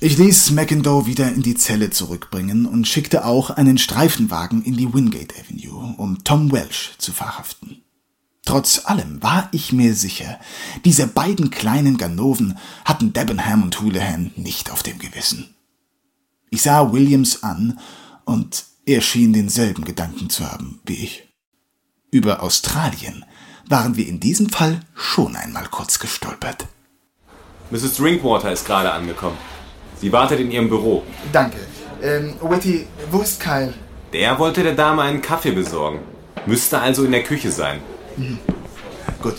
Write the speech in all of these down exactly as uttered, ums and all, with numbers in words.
Ich ließ McIndoe wieder in die Zelle zurückbringen und schickte auch einen Streifenwagen in die Wingate Avenue, um Tom Welsh zu verhaften. Trotz allem war ich mir sicher, diese beiden kleinen Ganoven hatten Debenham und Houlihan nicht auf dem Gewissen. Ich sah Williams an und er schien denselben Gedanken zu haben wie ich. Über Australien waren wir in diesem Fall schon einmal kurz gestolpert. Misses Drinkwater ist gerade angekommen. Sie wartet in ihrem Büro. Danke. Ähm, Whitty, wo ist Kyle? Der wollte der Dame einen Kaffee besorgen. Müsste also in der Küche sein. Mhm. Gut.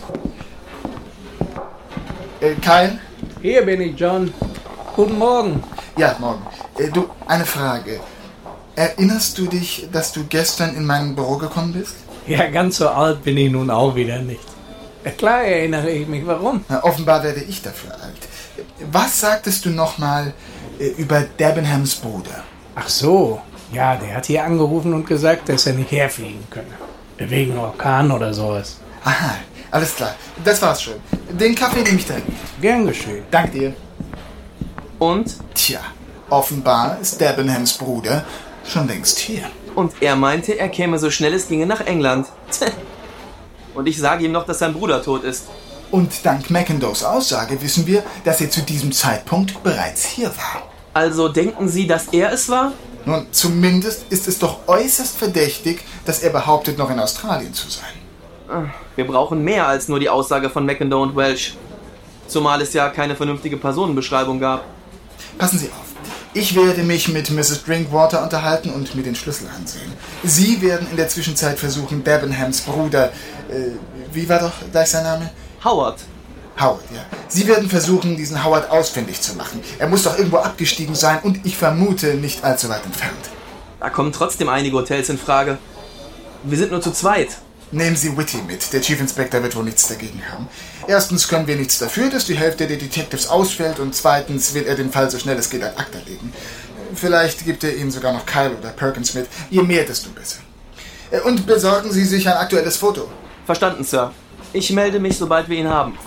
Äh, Kyle? Hier bin ich, John. Guten Morgen. Ja, morgen. Äh, du, eine Frage. Erinnerst du dich, dass du gestern in mein Büro gekommen bist? Ja, ganz so alt bin ich nun auch wieder nicht. Ja, klar erinnere ich mich. Warum? Na, offenbar werde ich dafür alt. Was sagtest du nochmal äh, über Debenhams Bruder? Ach so. Ja, der hat hier angerufen und gesagt, dass er nicht herfliegen könne. Wegen Orkan oder sowas. Aha, alles klar. Das war's schon. Den Kaffee nehme ich direkt. Gern geschehen. Dank dir. Und? Tja, offenbar ist Debenhams Bruder schon längst hier. Und er meinte, er käme so schnell es ginge nach England. Und ich sage ihm noch, dass sein Bruder tot ist. Und dank McIndoes Aussage wissen wir, dass er zu diesem Zeitpunkt bereits hier war. Also denken Sie, dass er es war? Nun, zumindest ist es doch äußerst verdächtig, dass er behauptet, noch in Australien zu sein. Wir brauchen mehr als nur die Aussage von McIndoe und Welsh. Zumal es ja keine vernünftige Personenbeschreibung gab. Passen Sie auf. Ich werde mich mit Misses Drinkwater unterhalten und mir den Schlüssel ansehen. Sie werden in der Zwischenzeit versuchen, Debenhams Bruder... Äh, wie war doch gleich sein Name? Howard. Howard, ja. Sie werden versuchen, diesen Howard ausfindig zu machen. Er muss doch irgendwo abgestiegen sein und ich vermute nicht allzu weit entfernt. Da kommen trotzdem einige Hotels in Frage. Wir sind nur zu zweit. Nehmen Sie Whitty mit. Der Chief Inspector wird wohl nichts dagegen haben. Erstens können wir nichts dafür, dass die Hälfte der Detectives ausfällt und zweitens will er den Fall so schnell es geht ad acta legen. Vielleicht gibt er Ihnen sogar noch Kyle oder Perkins mit. Je mehr, desto besser. Und besorgen Sie sich ein aktuelles Foto. Verstanden, Sir. Ich melde mich, sobald wir ihn haben.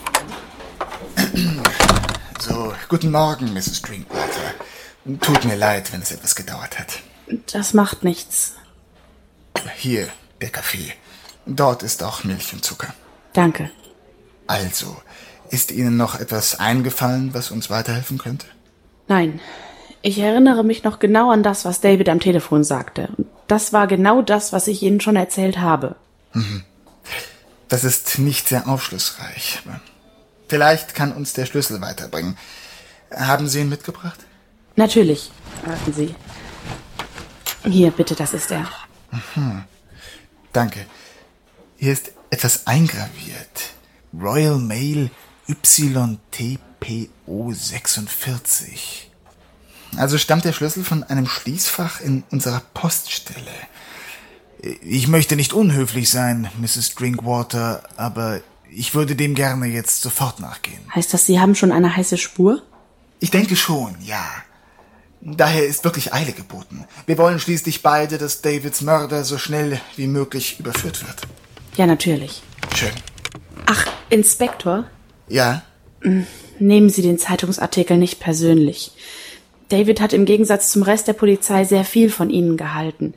So, guten Morgen, Misses Drinkwater. Tut mir leid, wenn es etwas gedauert hat. Das macht nichts. Hier, der Kaffee. Dort ist auch Milch und Zucker. Danke. Also, ist Ihnen noch etwas eingefallen, was uns weiterhelfen könnte? Nein. Ich erinnere mich noch genau an das, was David am Telefon sagte. Und das war genau das, was ich Ihnen schon erzählt habe. Mhm. Das ist nicht sehr aufschlussreich. Vielleicht kann uns der Schlüssel weiterbringen. Haben Sie ihn mitgebracht? Natürlich. Warten Sie. Hier, bitte, das ist er. Mhm. Danke. Hier ist etwas eingraviert. Royal Mail Y T P O sechsundvierzig. Also stammt der Schlüssel von einem Schließfach in unserer Poststelle. Ich möchte nicht unhöflich sein, Misses Drinkwater, aber ich würde dem gerne jetzt sofort nachgehen. Heißt das, Sie haben schon eine heiße Spur? Ich denke schon, ja. Daher ist wirklich Eile geboten. Wir wollen schließlich beide, dass Davids Mörder so schnell wie möglich überführt wird. Ja, natürlich. Schön. Ach, Inspektor? Ja? Nehmen Sie den Zeitungsartikel nicht persönlich. David hat im Gegensatz zum Rest der Polizei sehr viel von Ihnen gehalten.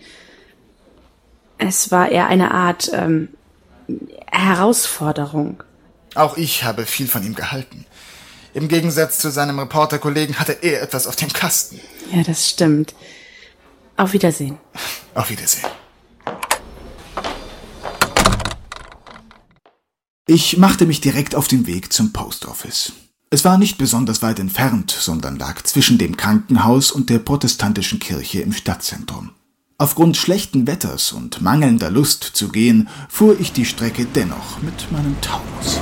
Es war eher eine Art ähm, Herausforderung. Auch ich habe viel von ihm gehalten. Im Gegensatz zu seinem Reporterkollegen hatte er etwas auf dem Kasten. Ja, das stimmt. Auf Wiedersehen. Auf Wiedersehen. Ich machte mich direkt auf den Weg zum Post Office. Es war nicht besonders weit entfernt, sondern lag zwischen dem Krankenhaus und der protestantischen Kirche im Stadtzentrum. Aufgrund schlechten Wetters und mangelnder Lust zu gehen, fuhr ich die Strecke dennoch mit meinem Taunus.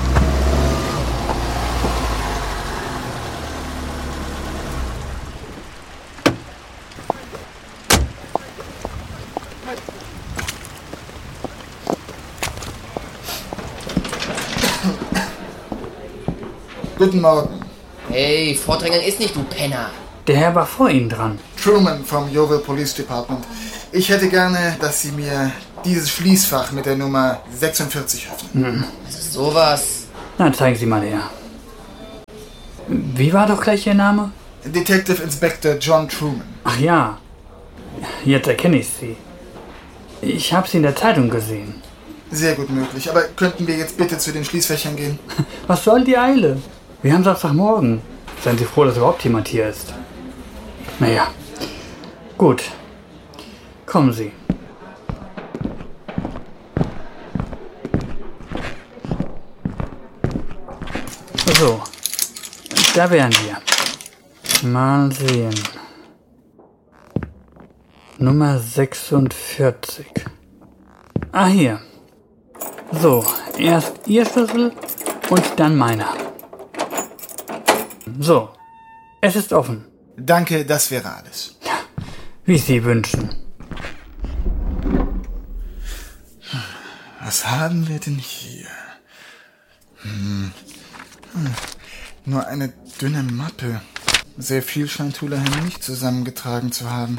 Guten Morgen. Hey, Vordrängeln ist nicht, du Penner. Der Herr war vor Ihnen dran. Truman vom Yeovil Police Department. Ich hätte gerne, dass Sie mir dieses Schließfach mit der Nummer sechsundvierzig öffnen. Hm. Was ist sowas? Na, zeigen Sie mal her. Wie war doch gleich Ihr Name? Detective Inspector John Truman. Ach ja, jetzt erkenne ich Sie. Ich habe Sie in der Zeitung gesehen. Sehr gut möglich, aber könnten wir jetzt bitte zu den Schließfächern gehen? Was soll die Eile? Wir haben Samstagmorgen. Seien Sie froh, dass überhaupt jemand hier ist. Naja, gut. Kommen Sie. So, da wären wir. Mal sehen. Nummer sechsundvierzig. Ah, hier. So, erst Ihr Schlüssel und dann meiner. So, es ist offen. Danke, das wäre alles. Wie Sie wünschen. Was haben wir denn hier? Hm. Hm. Nur eine dünne Mappe. Sehr viel scheint Houlihan nicht zusammengetragen zu haben.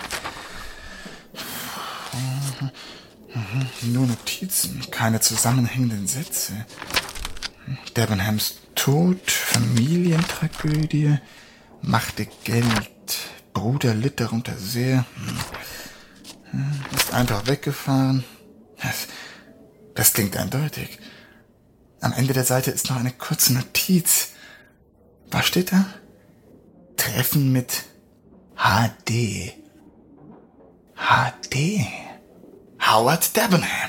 Nur Notizen, keine zusammenhängenden Sätze. Debenhams Tod, Familientragödie, machte Geld, Bruder litt darunter sehr, ist einfach weggefahren. Das, das klingt eindeutig. Am Ende der Seite ist noch eine kurze Notiz. Was steht da? Treffen mit H D. H D. Howard Debenham.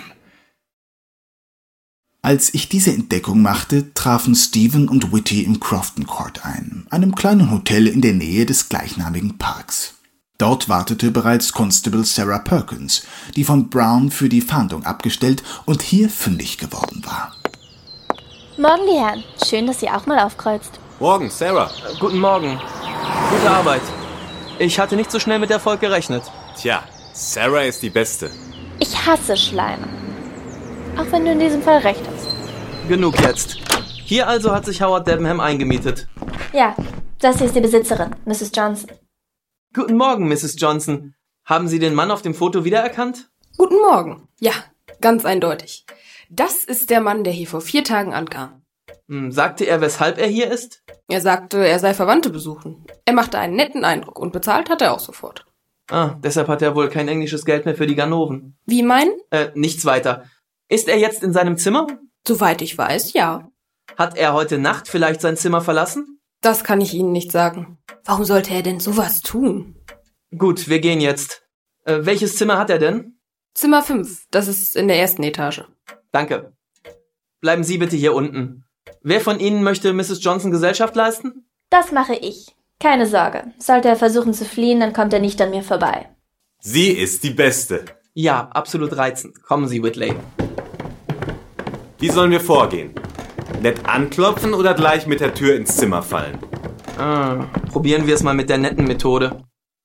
Als ich diese Entdeckung machte, trafen Stephen und Whitty im Crofton Court ein, einem kleinen Hotel in der Nähe des gleichnamigen Parks. Dort wartete bereits Constable Sarah Perkins, die von Brown für die Fahndung abgestellt und hier fündig geworden war. Morgen, die Herren. Schön, dass ihr auch mal aufkreuzt. Morgen, Sarah. Äh, guten Morgen. Gute Arbeit. Ich hatte nicht so schnell mit Erfolg gerechnet. Tja, Sarah ist die Beste. Ich hasse Schleime. Auch wenn du in diesem Fall recht hast. Genug jetzt. Hier also hat sich Howard Debenham eingemietet. Ja, das hier ist die Besitzerin, Misses Johnson. Guten Morgen, Misses Johnson. Haben Sie den Mann auf dem Foto wiedererkannt? Guten Morgen. Ja, ganz eindeutig. Das ist der Mann, der hier vor vier Tagen ankam. Hm, sagte er, weshalb er hier ist? Er sagte, er sei Verwandte besuchen. Er machte einen netten Eindruck und bezahlt hat er auch sofort. Ah, deshalb hat er wohl kein englisches Geld mehr für die Ganoven. Wie meinen? Äh, nichts weiter. Ist er jetzt in seinem Zimmer? Soweit ich weiß, ja. Hat er heute Nacht vielleicht sein Zimmer verlassen? Das kann ich Ihnen nicht sagen. Warum sollte er denn sowas tun? Gut, wir gehen jetzt. Äh, welches Zimmer hat er denn? Zimmer fünf, das ist in der ersten Etage. Danke. Bleiben Sie bitte hier unten. Wer von Ihnen möchte Misses Johnson Gesellschaft leisten? Das mache ich. Keine Sorge. Sollte er versuchen zu fliehen, dann kommt er nicht an mir vorbei. Sie ist die Beste. Ja, absolut reizend. Kommen Sie, Whitley. Wie sollen wir vorgehen? Nett anklopfen oder gleich mit der Tür ins Zimmer fallen? Ah, probieren wir es mal mit der netten Methode.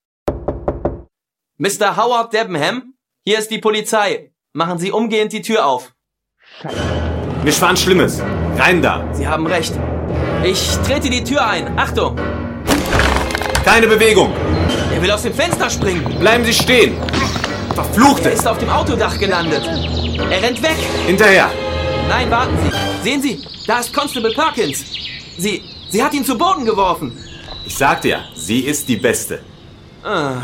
Mister Howard Debenham, hier ist die Polizei. Machen Sie umgehend die Tür auf. Mir schwan Schlimmes. Rein da. Sie haben recht. Ich trete die Tür ein. Achtung! Keine Bewegung. Er will aus dem Fenster springen. Bleiben Sie stehen. Verfluchte. Er ist auf dem Autodach gelandet. Er rennt weg. Hinterher. Nein, warten Sie. Sehen Sie, da ist Constable Perkins. Sie, sie hat ihn zu Boden geworfen. Ich sagte ja, sie ist die Beste. Ah.